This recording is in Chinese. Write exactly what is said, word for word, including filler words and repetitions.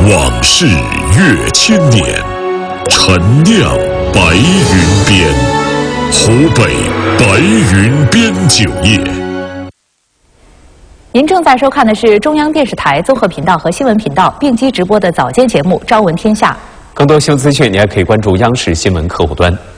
往事越千年，陈酿白云边，湖北白云边酒业。 您正在收看的是中央电视台综合频道和新闻频道并机直播的早间节目《朝闻天下》。 更多新闻资讯，你还可以关注央视新闻客户端。